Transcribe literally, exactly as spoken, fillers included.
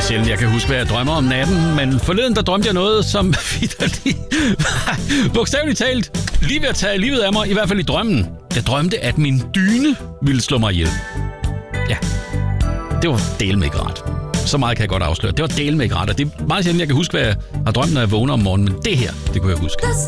sjældent, jeg kan huske, hvad jeg drømmer om natten, men forleden der drømte jeg noget, som vitterligt var bogstaveligt talt lige ved at tage livet af mig, i hvert fald i drømmen. Jeg drømte, at min dyne ville slå mig ihjel. Ja, det var dælme ikke rart. Så meget kan jeg godt afsløre. Det var dælme ikke rart, og det er meget sjældent, jeg kan huske, hvad jeg har drømt, når jeg vågner om morgenen, men det her, det kunne jeg huske.